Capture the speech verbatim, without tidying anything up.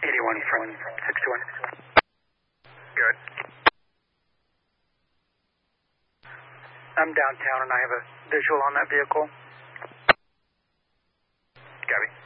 eighty-one from sixty-one. Good. I'm downtown and I have a visual on that vehicle. Gabby?